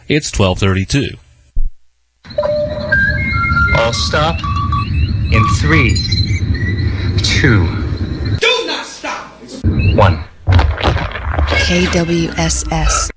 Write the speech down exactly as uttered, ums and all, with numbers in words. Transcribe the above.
It's twelve thirty-two. All stop in three, two, do not stop. one. K W S S